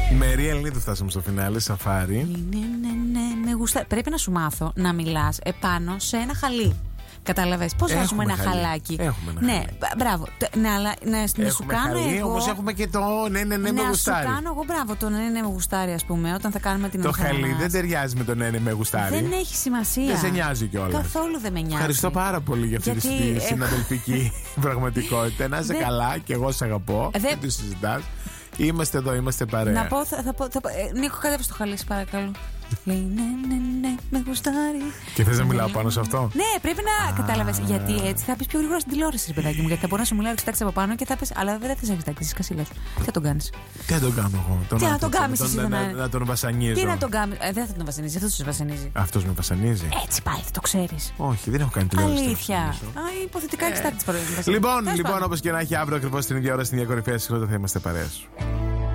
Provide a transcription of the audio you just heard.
Μερία Ελληνίδου φτάσαμε στο φινάλε, σαφάρι. Με γουστάρει. Πρέπει να σου μάθω να μιλάς επάνω σε ένα χαλί. Κατάλαβες πώς βάζουμε ένα χαλάκι. Έχουμε ένα χαλί. Μπράβο. Ναι, αλλά να σου κάνω χαλί, εγώ. Όμως έχουμε και το ναι, με γουστάρι. Να σου κάνω εγώ, μπράβο, το ναι, με γουστάρι, ας πούμε, όταν θα κάνουμε την Το χαλί δεν ταιριάζει με το ναι, με γουστάρι. Δεν έχει σημασία. Δεν σε νοιάζει κιόλας. Καθόλου δεν με νοιάζει. Ευχαριστώ πάρα πολύ για αυτή τη συναδελφική πραγματικότητα. Να είσαι καλά και εγώ σε αγαπώ. Δεν το συζητάς. Είμαστε εδώ, είμαστε παρέα. Να πω, Νίκο, κατέβει στο χαλί, παρακαλώ. Λέει ναι, με γουστάρει. Και θες να μιλάω πάνω σε αυτό? Ναι, πρέπει να κατάλαβες. Γιατί έτσι θα πεις πιο γρήγορα στην τηλεόραση, ρε παιδάκι μου. Γιατί θα μπορώ να σου μιλάω, κοιτάξει από πάνω και θα πεις. Αλλά δεν θες να κοιτάξει, κασίλα σου. Τι θα τον κάνεις? Τι θα τον κάνω εγώ? Τι να τον κάνεις εσύ? Να τον βασανίζω. Τι να τον κάνεις? Δεν θα τον βασανίζει, αυτό σου βασανίζει. Αυτός με βασανίζει. Έτσι πάει, θα το ξέρεις. Όχι, δεν έχω κάνει τηλεόραση. Αλήθεια. Υποθετικά εξτάρτη τη παρέμβαση. Λοιπόν, όπως και να έχει, αύριο ακριβώς την ίδια ώρα στην ίδια κορυφαία συγχρόνια θα είμαστε παρέα σου.